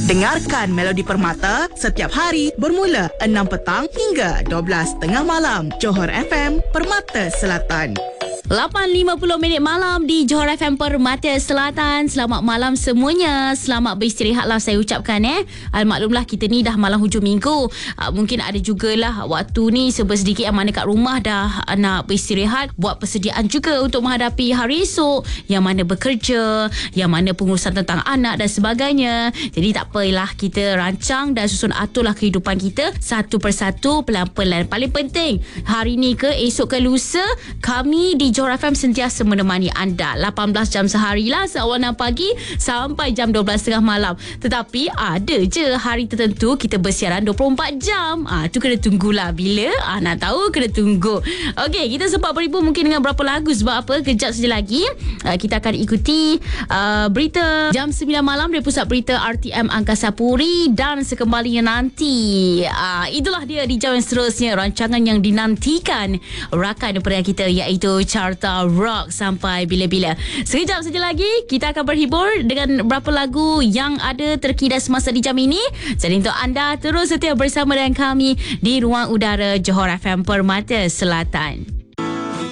Dengarkan Melodi Permata setiap hari bermula 6 petang hingga 12 tengah malam. Johor FM, Permata Selatan. 8.50 malam di Johor FM Permata Selatan. Selamat malam semuanya. Selamat beristirahatlah saya ucapkan. Maklumlah kita ni dah malam hujung minggu. Mungkin ada jugalah waktu ni sedikit yang mana kat rumah dah nak beristirahat, buat persediaan juga untuk menghadapi hari esok, yang mana bekerja, yang mana pengurusan tentang anak dan sebagainya. Jadi tak apalah, kita rancang dan susun aturlah kehidupan kita satu persatu, pelan-pelan. Paling penting hari ni ke esok ke lusa, kami di Johor FM sentiasa menemani anda 18 jam sehari lah, seawal 6 pagi sampai jam 12.30 malam. Tetapi ada je hari tertentu kita bersiaran 24 jam. Tu kena tunggulah bila. Nak tahu kena tunggu. Okey, kita sempat berhibur mungkin dengan berapa lagu. Sebab apa? Kejap saja lagi kita akan ikuti berita jam 9 malam dari Pusat Berita RTM Angkasa Puri. Dan sekembalinya nanti itulah dia di jam yang seterusnya, rancangan yang dinantikan rakan daripada kita, iaitu Carta Rock sampai bila-bila. Sekejap saja lagi kita akan berhibur dengan beberapa lagu yang ada terkini semasa di jam ini. Jadi untuk anda terus setia bersama dengan kami di ruang udara Johor FM Permata Selatan.